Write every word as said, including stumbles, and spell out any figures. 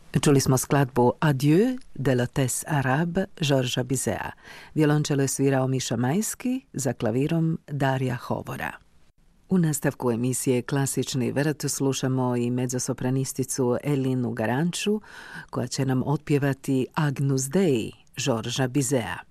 Čuli smo skladbu Adieu de l'Hôtesse Arabe Georgesa Bizeta. Violončelo je svirao Miša Majski, za klavirom Darija Hovora. U nastavku emisije Klasični vrt slušamo i mezzosopranisticu Elinu Garanču, koja će nam otpjevati Agnus Dei Georgesa Bizeta.